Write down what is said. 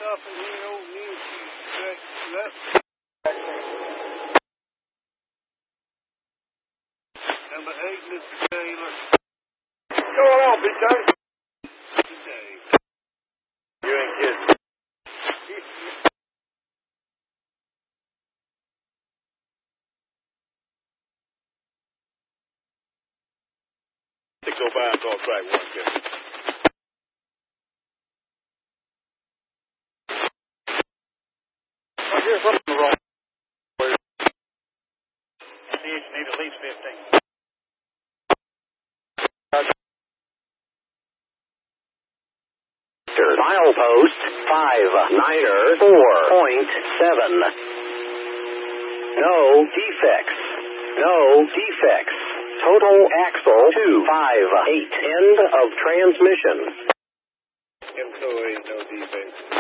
off in here, old Nancy. Back left. Number 8, Mr. Taylor. Go on, BJ. Today. You ain't kidding. 605, call track 1, Kevin. I hear something wrong. See, you need at least 15. Milepost 5-9er 4.7. No defects. No defects. Total axle 258. End of transmission. MCOA, no defects.